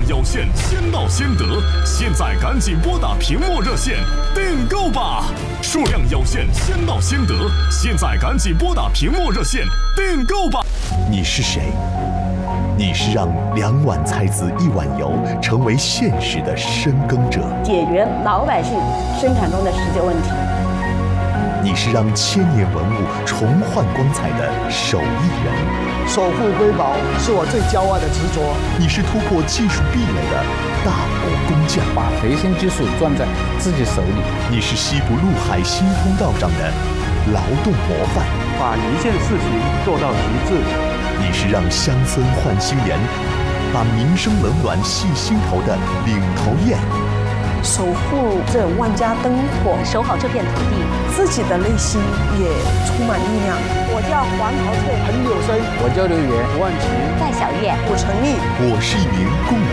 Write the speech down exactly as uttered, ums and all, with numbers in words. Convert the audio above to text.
有限，先到先得，现在赶紧拨打屏幕热线订购吧！数量有限，先到先得，现在赶紧拨打屏幕热线订购吧！ 你是谁？你是让两碗菜籽一碗油成为现实的深耕者， 解决老百姓生产中的实际问题。 你是让千年文物重焕光彩的手艺人， 守护瑰宝是我最骄傲的执着。 你是突破技术壁垒的大国工匠， 把核心技术攥在自己手里。 你是西部陆海新通道上的劳动模范， 把一件事情做到极致。 你是让乡村换新颜，把民生冷暖系心头的领头雁。 守护这万家灯火， 守好这片土地， 自己的内心也充满力量。 我叫黄桃翠， 彭有生， 我叫刘源， 吴万琪， 戴小月， 我陈丽， 我是一名共